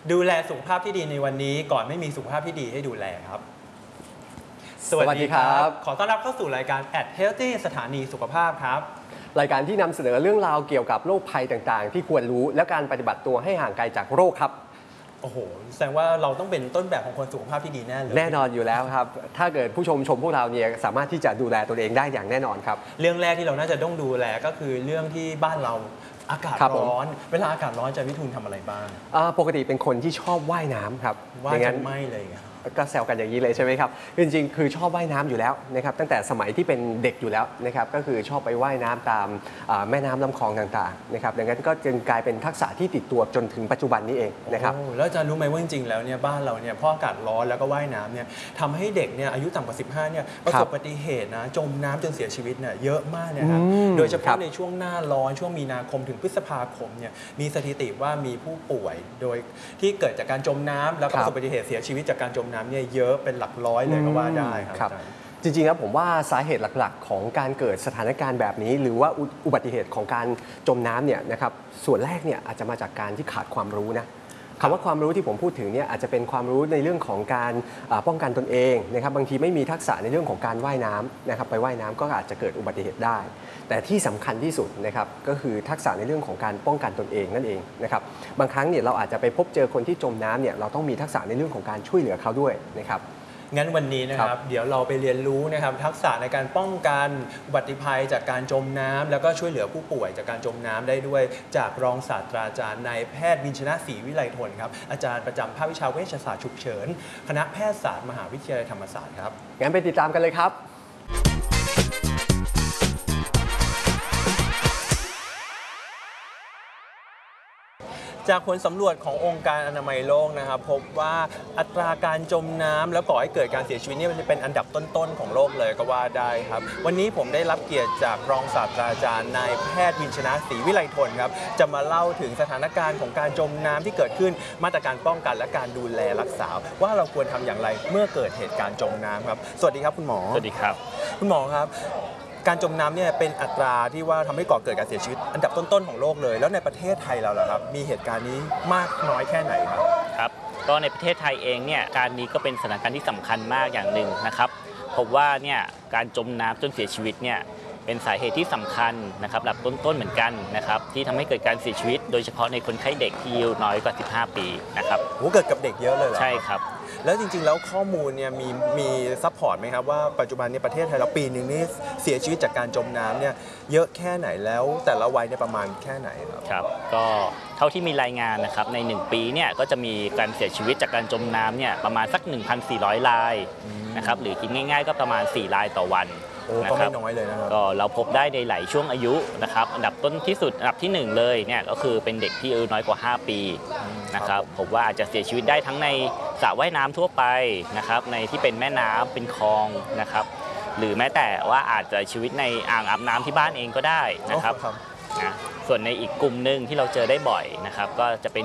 ดูแลสุขภาพที่ดีในวันนี้ก่อนไม่มีสุขภาพที่ดีให้ดูแลครับสวัสดีครับขอต้อนรับเข้าสู่รายการ @Healthy สถานีสุขภาพครับรายการที่นำเสนอเรื่องราวเกี่ยวกับโรคภัยต่างๆที่ควรรู้และการปฏิบัติตัวให้ห่างไกลจากโรคครับโอ้โหแสดงว่าเราต้องเป็นต้นแบบของคนสุขภาพที่ดีแน่เลยแน่นอนอยู่แล้วครับถ้าเกิดผู้ชมพวกเราเนี่ยสามารถที่จะดูแลตัวเองได้อย่างแน่นอนครับเรื่องแรกที่เราน่าจะต้องดูแลก็คือเรื่องที่บ้านเราอากาศร้อนเวลาอากาศร้อนจะวิทูลทำอะไรบ้างปกติเป็นคนที่ชอบว่ายน้ำครับว่ายกันไม่เลยก็แซวกันอย่างนี้เลยใช่ไหมครับจริงๆคือชอบว่ายน้ำอยู่แล้วนะครับตั้งแต่สมัยที่เป็นเด็กอยู่แล้วนะครับก็คือชอบไปว่ายน้ำตามแม่น้ำลำคลองต่างๆนะครับดังนั้นก็จึงกลายเป็นทักษะที่ติดตัวจนถึงปัจจุบันนี้เองนะครับแล้วอาจารย์รู้ไหมว่าจริงๆแล้วเนี่ยบ้านเราเนี่ยพออากาศร้อนแล้วก็ว่ายน้ำเนี่ยทำให้เด็กเนี่ยอายุต่ำกว่า15เนี่ยประสบอุบัติเหตุนะจมน้ำจนเสียชีวิตเนี่ยเยอะมากนะครับโดยเฉพาะในช่วงหน้าร้อนช่วงมีนาคมถึงพฤษภาคมเนี่ยมีสถิติว่ามีผู้ป่วยโดยที่เกิดจากการจมน้ำแล้วก็ประสบอุบัติเหตุเสียชีวิตจากการจมน้ำเนี่ยเยอะเป็นหลักร้อยเลยก็ว่าได้ครับจริงๆแล้วผมว่าสาเหตุหลักๆของการเกิดสถานการณ์แบบนี้หรือว่าอุบัติเหตุของการจมน้ำเนี่ยนะครับส่วนแรกเนี่ยอาจจะมาจากการที่ขาดความรู้นะคำว่าความรู้ที่ผมพูดถึงเนี่ยอาจจะเป็นความรู้ในเรื่องของการป้องกันตนเองนะครับบางทีไม่มีทักษะในเรื่องของการว่ายน้ำนะครับไปว่ายน้ำก็อาจจะเกิดอุบัติเหตุได้แต่ที่สำคัญที่สุดนะครับก็คือทักษะในเรื่องของการป้องกันตนเองนั่นเองนะครับบางครั้งเนี่ยเราอาจจะไปพบเจอคนที่จมน้ำเนี่ยเราต้องมีทักษะในเรื่องของการช่วยเหลือเขาด้วยนะครับงั้นวันนี้นะครับเดี๋ยวเราไปเรียนรู้นะครับทักษะในการป้องกันอุบัติภัยจากการจมน้ำแล้วก็ช่วยเหลือผู้ป่วยจากการจมน้ำได้ด้วยจากรองศาสตราจารย์นายแพทย์วินชนะศรีวิไลทนครับอาจารย์ประจำภาควิชาเวชศาสตร์ฉุกเฉินคณะแพทยศาสตร์มหาวิทยาลัยธรรมศาสตร์ครับงั้นไปติดตามกันเลยครับจากผลสำรวจขององค์การอนามัยโลกนะครับพบว่าอัตราการจมน้ำแล้วก่อให้เกิดการเสียชีวิตนี่มันจะเป็นอันดับต้นๆของโลกเลยก็ว่าได้ครับวันนี้ผมได้รับเกียรติจากรองศาสตราจารย์นายแพทย์วินชนะศรีวิไลทนครับจะมาเล่าถึงสถานการณ์ของการจมน้ำที่เกิดขึ้นมาตรการป้องกันและการดูแลรักษาว่าเราควรทำอย่างไรเมื่อเกิดเหตุการณ์จมน้ำครับสวัสดีครับคุณหมอสวัสดีครับคุณหมอครับการจมน้ำเนี่ยเป็นอัตราที่ว่าทำให้ก่อเกิดการเสียชีวิตอันดับต้นๆของโลกเลยแล้วในประเทศไทยเราล่ะครับมีเหตุการณ์นี้มากน้อยแค่ไหนครับครับก็ในประเทศไทยเองเนี่ยการนี้ก็เป็นสถานการณ์ที่สำคัญมากอย่างหนึ่งนะครับพบว่าเนี่ยการจมน้ำจนเสียชีวิตเนี่ยเป็นสาเหตุที่สำคัญนะครับระดับต้นๆเหมือนกันนะครับที่ทำให้เกิดการเสียชีวิตโดยเฉพาะในคนไข้เด็กที่อายุน้อยกว่า15ปีนะครับเกิดกับเด็กเยอะเลยเหรอใช่ครับแล้วจริงๆแล้วข้อมูลเนี่ยมีซัพพอร์ตไหมครับว่าปัจจุบันในประเทศไทยเราปีนึงนี่เสียชีวิตจากการจมน้ำเนี่ยเยอะแค่ไหนแล้วแต่ละวัยเนี่ยประมาณแค่ไหนครับครับก็เท่าที่มีรายงานนะครับใน1ปีเนี่ยก็จะมีการเสียชีวิตจากการจมน้ำเนี่ยประมาณสัก 1,400 รายนะครับหรือคิดง่ายๆก็ประมาณ4รายต่อวันก็ไม่น้อยเลยนะครับก็เราพบได้ในหลายช่วงอายุนะครับอันดับต้นที่สุดอันดับที่1เลยเนี่ยก็คือเป็นเด็กที่อายุน้อยกว่า5ปีนะครับพบว่าอาจจะเสียชีวิตได้ทั้งในสระว่ายน้ำทั่วไปนะครับในที่เป็นแม่น้ำเป็นคลองนะครับหรือแม้แต่ว่าอาจจะชีวิตในอ่างอาบน้ำที่บ้านเองก็ได้นะครับนะส่วนในอีกกลุ่มหนึ่งที่เราเจอได้บ่อยนะครับก็จะเป็น